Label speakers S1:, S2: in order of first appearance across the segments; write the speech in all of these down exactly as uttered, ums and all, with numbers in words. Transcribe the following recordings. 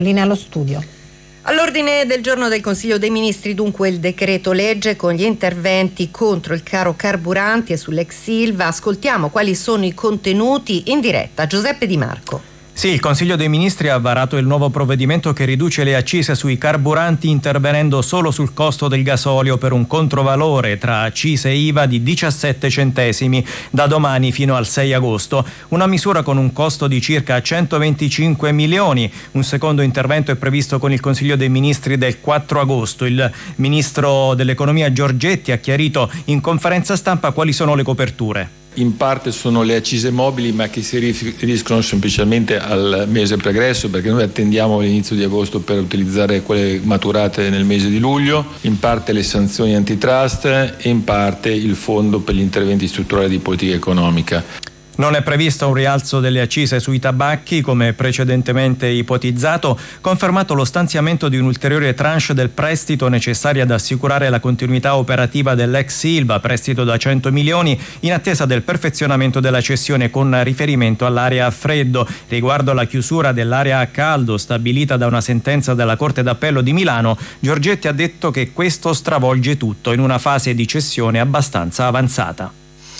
S1: Linea allo studio.
S2: All'ordine del giorno del Consiglio dei Ministri dunque il decreto legge con gli interventi contro il caro carburanti e sull'ex Ilva. Ascoltiamo quali sono i contenuti in diretta. Giuseppe Di Marco.
S3: Sì, il Consiglio dei Ministri ha varato il nuovo provvedimento che riduce le accise sui carburanti intervenendo solo sul costo del gasolio per un controvalore tra accise e I V A di diciassette centesimi da domani fino al sei agosto. Una misura con un costo di circa centoventicinque milioni. Un secondo intervento è previsto con il Consiglio dei Ministri del quattro agosto. Il Ministro dell'Economia Giorgetti ha chiarito in conferenza stampa quali sono le coperture.
S4: In parte sono le accise mobili, ma che si riferiscono semplicemente al mese pregresso, perché noi attendiamo l'inizio di agosto per utilizzare quelle maturate nel mese di luglio, in parte le sanzioni antitrust e in parte il fondo per gli interventi strutturali di politica economica.
S3: Non è previsto un rialzo delle accise sui tabacchi come precedentemente ipotizzato, confermato lo stanziamento di un'ulteriore tranche del prestito necessario ad assicurare la continuità operativa dell'ex Ilva, prestito da cento milioni in attesa del perfezionamento della cessione con riferimento all'area a freddo. Riguardo alla chiusura dell'area a caldo stabilita da una sentenza della Corte d'Appello di Milano, Giorgetti ha detto che questo stravolge tutto in una fase di cessione abbastanza avanzata.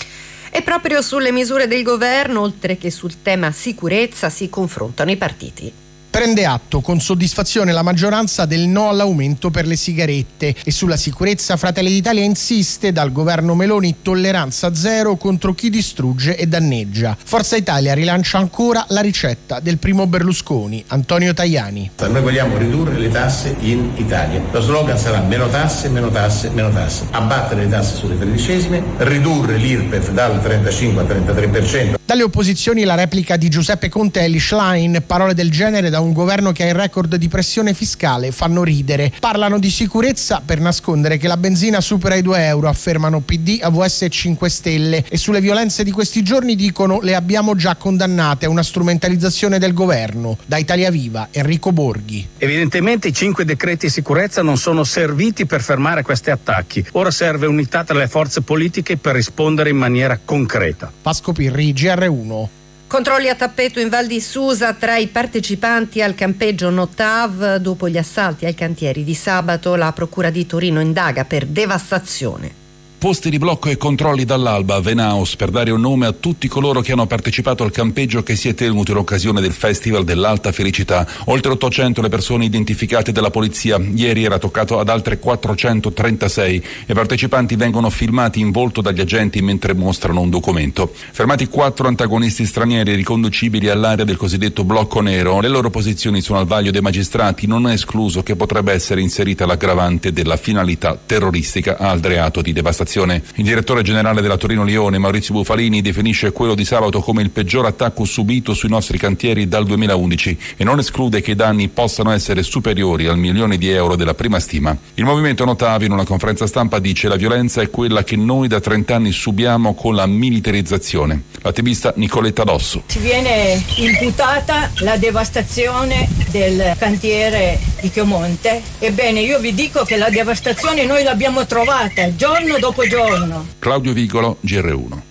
S2: E proprio sulle misure del governo, oltre che sul tema sicurezza, si confrontano i partiti.
S5: Prende atto con soddisfazione la maggioranza del no all'aumento per le sigarette e sulla sicurezza Fratelli d'Italia insiste dal governo Meloni tolleranza zero contro chi distrugge e danneggia. Forza Italia rilancia ancora la ricetta del primo Berlusconi, Antonio Tajani.
S6: Noi vogliamo ridurre le tasse in Italia. Lo slogan sarà meno tasse, meno tasse, meno tasse. Abbattere le tasse sulle tredicesime, ridurre l'I R P E F dal trentacinque al trentatré per cento.
S5: Dalle opposizioni la replica di Giuseppe Conte e Elly Schlein, parole del genere da un governo che ha il record di pressione fiscale fanno ridere. Parlano di sicurezza per nascondere che la benzina supera i due euro, affermano P D, A V S e cinque Stelle, e sulle violenze di questi giorni dicono le abbiamo già condannate, una strumentalizzazione del governo. Da Italia Viva, Enrico Borghi.
S7: Evidentemente i cinque decreti sicurezza non sono serviti per fermare questi attacchi. Ora serve unità tra le forze politiche per rispondere in maniera concreta.
S5: Pasco Pirri, G R uno.
S2: Controlli a tappeto in Val di Susa tra i partecipanti al campeggio Notav. Dopo gli assalti ai cantieri di sabato, la Procura di Torino indaga per devastazione.
S8: Posti di blocco e controlli dall'alba a Venaus per dare un nome a tutti coloro che hanno partecipato al campeggio che si è tenuto in occasione del Festival dell'Alta Felicità. Oltre ottocento le persone identificate dalla polizia. Ieri era toccato ad altre quattrocentotrentasei. I partecipanti vengono filmati in volto dagli agenti mentre mostrano un documento. Fermati quattro antagonisti stranieri riconducibili all'area del cosiddetto blocco nero. Le loro posizioni sono al vaglio dei magistrati. Non è escluso che potrebbe essere inserita l'aggravante della finalità terroristica al reato di devastazione. Il direttore generale della Torino Lione, Maurizio Bufalini, definisce quello di sabato come il peggior attacco subito sui nostri cantieri dal duemilaundici e non esclude che i danni possano essere superiori al milione di euro della prima stima. Il movimento Notav in una conferenza stampa dice: la violenza è quella che noi da trent'anni subiamo con la militarizzazione. L'attivista Nicoletta Dosso.
S9: Ci viene imputata la devastazione del cantiere di Chiomonte. Ebbene, io vi dico che la devastazione noi l'abbiamo trovata giorno dopo giorno.
S8: Claudio Vigolo, G R uno.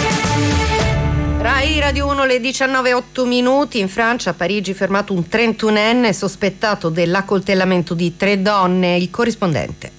S2: Rai Radio uno, le diciannove e otto minuti. In Francia, a Parigi, fermato un trentunenne sospettato dell'accoltellamento di tre donne. Il corrispondente.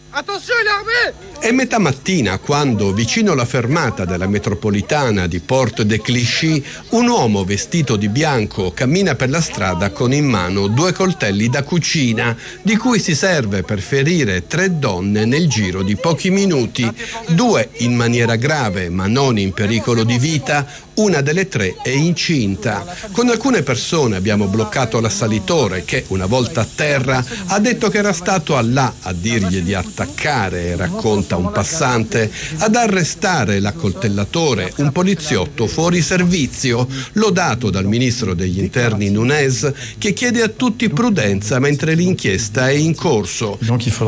S10: È metà mattina quando, vicino alla fermata della metropolitana di Porte de Clichy, un uomo vestito di bianco cammina per la strada con in mano due coltelli da cucina, di cui si serve per ferire tre donne nel giro di pochi minuti, due in maniera grave ma non in pericolo di vita, una delle tre è incinta. Con alcune persone abbiamo bloccato l'assalitore che, una volta a terra, ha detto che era stato Allah a dirgli di attaccare, racconta un passante, ad arrestare l'accoltellatore, un poliziotto fuori servizio, lodato dal ministro degli interni Nunez, che chiede a tutti prudenza mentre l'inchiesta è in corso.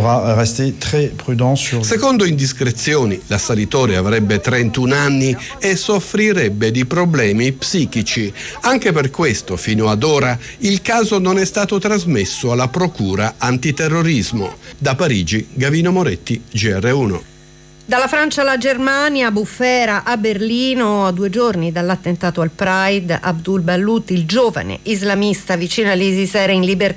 S10: Secondo indiscrezioni, l'assalitore avrebbe trentuno anni e soffrirebbe di di problemi psichici. Anche per questo, fino ad ora, il caso non è stato trasmesso alla Procura antiterrorismo. Da Parigi, Gavino Moretti, G R uno.
S2: Dalla Francia alla Germania, bufera a Berlino. A due giorni dall'attentato al Pride, Abdul Balut, il giovane islamista vicino all'ISIS, era in libertà